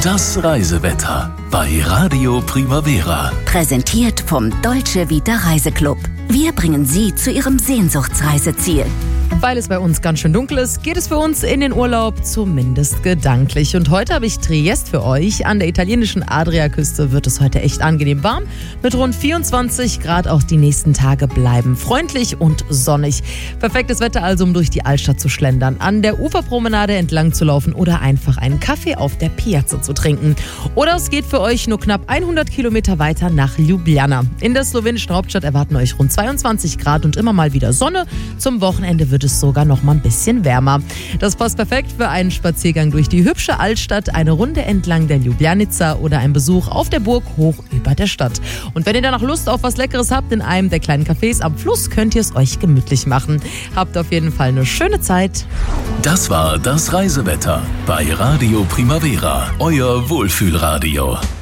Das Reisewetter bei Radio Primavera. Präsentiert vom Dolce Vita Reiseclub. Wir bringen Sie zu Ihrem Sehnsuchtsreiseziel. Weil es bei uns ganz schön dunkel ist, geht es für uns in den Urlaub, zumindest gedanklich. Und heute habe ich Triest für euch. An der italienischen Adriaküste wird es heute echt angenehm warm. Mit rund 24 Grad auch die nächsten Tage bleiben. Freundlich und sonnig. Perfektes Wetter also, um durch die Altstadt zu schlendern, an der Uferpromenade entlang zu laufen oder einfach einen Kaffee auf der Piazza zu trinken. Oder es geht für euch nur knapp 100 Kilometer weiter nach Ljubljana. In der slowenischen Hauptstadt erwarten euch rund 22 Grad und immer mal wieder Sonne. Zum Wochenende wird es sogar noch mal ein bisschen wärmer. Das passt perfekt für einen Spaziergang durch die hübsche Altstadt, eine Runde entlang der Ljubljanica oder ein Besuch auf der Burg hoch über der Stadt. Und wenn ihr danach Lust auf was Leckeres habt, in einem der kleinen Cafés am Fluss, könnt ihr es euch gemütlich machen. Habt auf jeden Fall eine schöne Zeit. Das war das Reisewetter bei Radio Primavera, euer Wohlfühlradio.